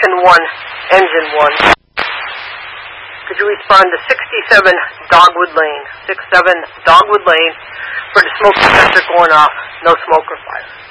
Station 1, Engine 1. Could you respond to 67 Dogwood Lane? 67 Dogwood Lane for the smoke detector going off. No smoke or fire.